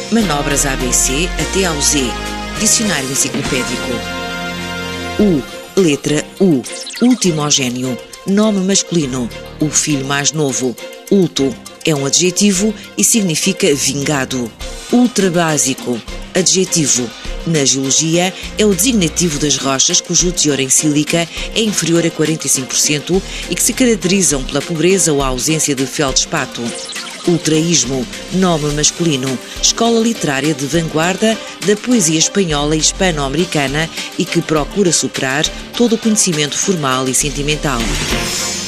Manobras ABC até ao Z. Dicionário enciclopédico. Letra U. Ultimogénio. Nome masculino. O filho mais novo. Ulto. É um adjetivo e significa vingado. Ultrabásico. Adjetivo. Na geologia, é o designativo das rochas cujo teor em sílica é inferior a 45% e que se caracterizam pela pobreza ou a ausência de feldspato. Ultraísmo, nome masculino, escola literária de vanguarda da poesia espanhola e hispano-americana e que procura superar todo o conhecimento formal e sentimental.